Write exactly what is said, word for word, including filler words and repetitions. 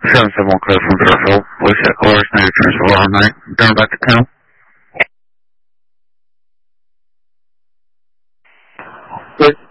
seven seven one clear from Fairfield. Police headquarters, negative transfer all night. Down back to town. Good.